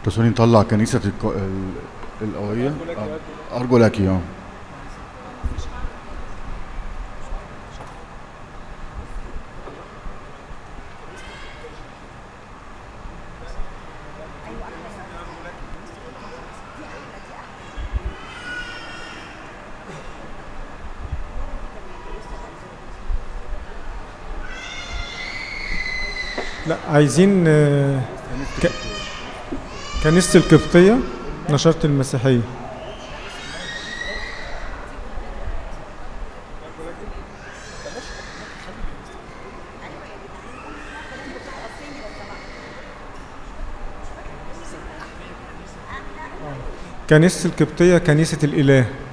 تصوني نطلع كنيسة القوية. أرجو لك لا، عايزين ك- كنيسة القبطية، نشرة المسيحية. كنيسة القبطية كنيسة الإله.